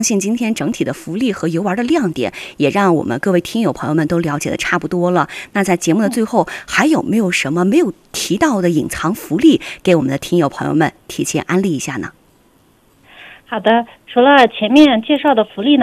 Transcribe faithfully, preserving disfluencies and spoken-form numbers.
相信今天整体的福利和游玩的亮点也让我们各位听友朋友们都了解的差不多了。那在节目的最后，还有没有什么没有提到的隐藏福利给我们的听友朋友们提前安利一下呢？ 好的，除了前面介绍的福利呢，